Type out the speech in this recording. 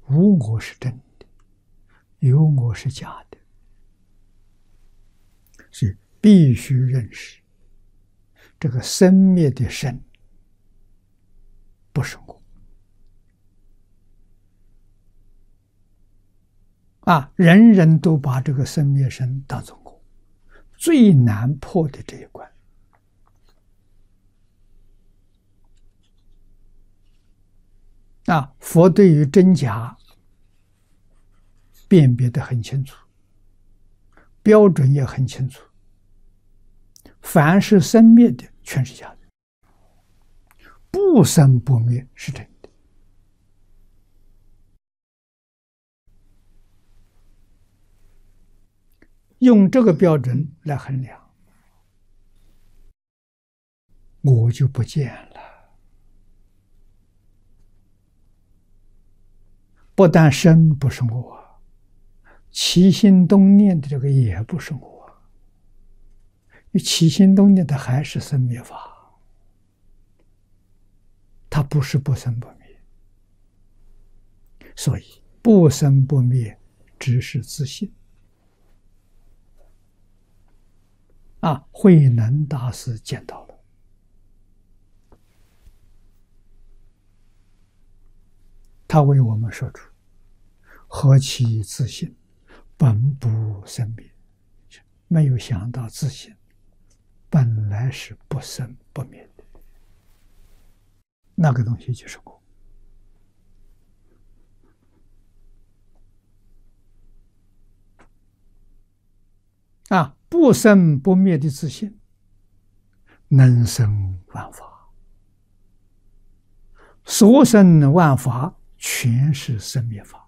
无我是真的，有我是假的，所以必须认识这个生灭的生不是我人人都把这个生灭生当作我，最难破的这一关佛对于真假辨别得很清楚，标准也很清楚，凡是生灭的全是假的，不生不灭是真的。用这个标准来衡量，我就不见了。不但生不是我，起心动念的这个也不是我，起心动念的还是生灭法，它不是不生不灭。所以不生不灭只是自性。慧能大师见到了，他为我们说出何其自性，本不生灭。没有想到自性本来是不生不灭的，那个东西就是我。不生不灭的自性能生万法，所生万法全是生灭法。